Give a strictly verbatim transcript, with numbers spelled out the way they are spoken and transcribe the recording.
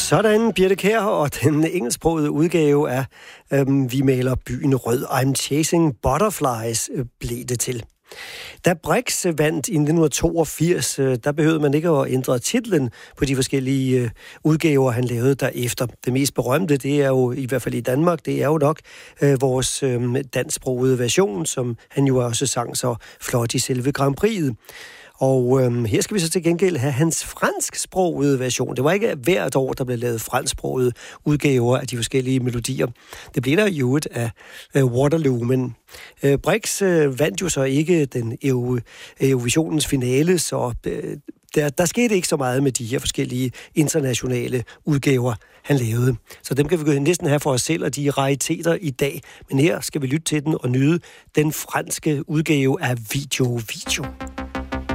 Sådan, Birthe Kjær og den engelsksprogede udgave af øhm, Vi maler byen rød, I'm Chasing Butterflies, øh, blev det til. Da Brix vandt i nitten toogfirs, øh, der behøvede man ikke at ændre titlen på de forskellige øh, udgaver, han lavede derefter. Det mest berømte, det er jo, i hvert fald i Danmark, det er jo nok øh, vores øh, dansksprogede version, som han jo også sang så flot i selve Grand Prix'et. Og øhm, her skal vi så til gengæld have hans fransksprogede version. Det var ikke hvert år, der blev lavet fransksprogede udgaver af de forskellige melodier. Det blev der jo et af øh, Waterloo, men øh, Brix øh, vandt jo så ikke den Euro, Eurovisionens finale, så øh, der, der skete ikke så meget med de her forskellige internationale udgaver, han lavede. Så dem kan vi næsten have for os selv, og de er rariteter i dag. Men her skal vi lytte til den og nyde den franske udgave af Video Video.